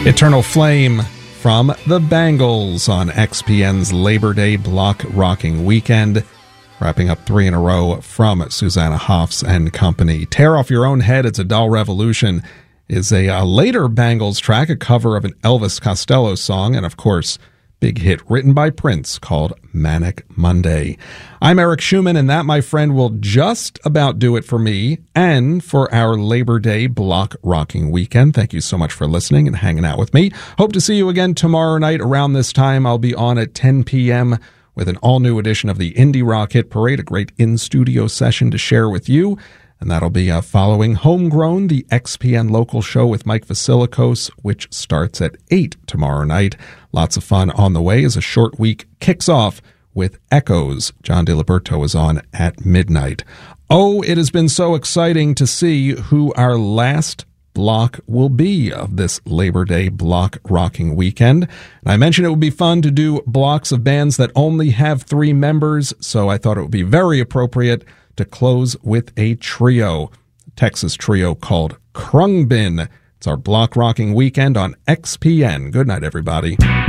Eternal Flame from the Bangles on XPN's Labor Day block rocking weekend. Wrapping up 3 in a row from Susanna Hoffs and company. Tear Off Your Own Head, It's a Dull Revolution is a later Bangles track, a cover of an Elvis Costello song, and of course, big hit written by Prince called Manic Monday. I'm Eric Schumann, and that, my friend, will just about do it for me and for our Labor Day block rocking weekend. Thank you so much for listening and hanging out with me. Hope to see you again tomorrow night around this time. I'll be on at 10 p.m. with an all-new edition of the Indie Rock Hit Parade, a great in-studio session to share with you. And that'll be following Homegrown, the XPN local show with Mike Vasilikos, which starts at 8 tomorrow night. Lots of fun on the way as a short week kicks off with Echoes. John DeLiberto is on at midnight. Oh, it has been so exciting to see who our last block will be of this Labor Day block rocking weekend. And I mentioned it would be fun to do blocks of bands that only have 3 members, so I thought it would be very appropriate to close with a trio, Texas trio called Krungbin. It's our block rocking weekend on XPN. Good night, everybody.